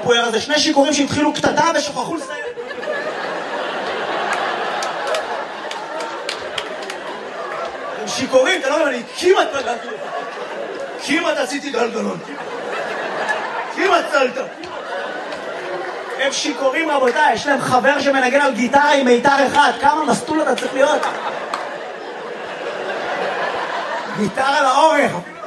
הפואר הזה, שני שיכורים שהתחילו קטטה ושוכחו לסיים. הם שיכורים, אתה לא יודע, אני כמעט פגעתי לך. כמעט עשיתי גלגלון. כמעט צלת. הם שיכורים רבותיי, יש להם חבר שמנגן על גיטרה עם מיתר אחד, כמה מסטול אתה צריך להיות? גיטרה לאורך.